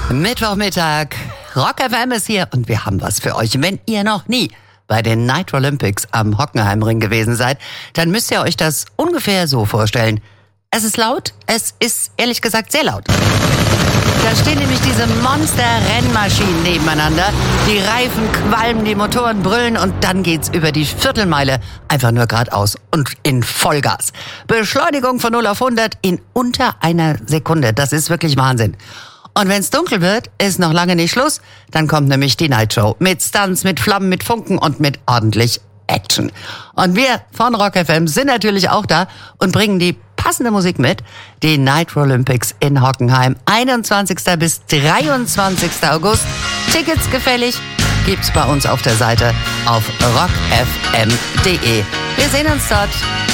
Mittwochmittag, Rock FM ist hier und wir haben was für euch. Wenn ihr noch nie bei den Nitro Olympics am Hockenheimring gewesen seid, dann müsst ihr euch das ungefähr so vorstellen. Es ist laut, es ist ehrlich gesagt sehr laut. Da stehen nämlich diese Monster-Rennmaschinen nebeneinander. Die Reifen qualmen, die Motoren brüllen und dann geht's über die Viertelmeile einfach nur geradeaus und in Vollgas. Beschleunigung von 0 auf 100 in unter einer Sekunde. Das ist wirklich Wahnsinn. Und wenn's dunkel wird, ist noch lange nicht Schluss. Dann kommt nämlich die Night Show mit Stunts, mit Flammen, mit Funken und mit ordentlich Action. Und wir von Rock FM sind natürlich auch da und bringen die passende Musik mit. Die Nitro Olympics in Hockenheim, 21. bis 23. August. Tickets gefällig gibt's bei uns auf der Seite auf rockfm.de. Wir sehen uns dort.